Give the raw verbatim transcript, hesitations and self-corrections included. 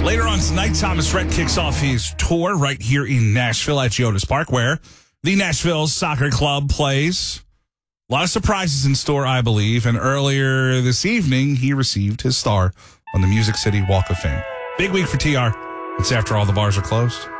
Later on tonight, Thomas Rhett kicks off his tour right here in Nashville at Geodis Park, where the Nashville Soccer Club plays. A lot of surprises in store, I believe. And earlier this evening, he received his star on the Music City Walk of Fame. Big week for T R. It's after all the bars are closed.